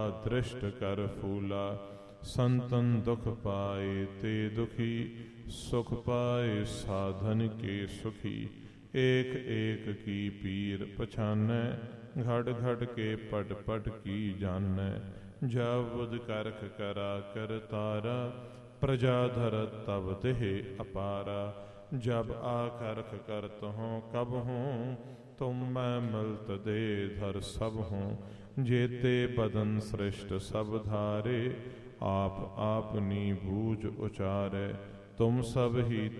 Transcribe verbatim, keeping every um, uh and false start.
दृष्ट कर फूला। संतन दुख पाए ते दुखी, सुख पाए साधन के सुखी। एक एक की पीर पछानै, घट घट के पट पट की जानैं। जब बुध करख करा कर तारा, प्रजा धरत तब देह अपारा। जब आखरख करत हों कब हों, तुम मैं मिलत दे धर सब हों। जेते बदन सृष्ट सब धारे, आप आपनी बूझ उचारे। तुम सब ही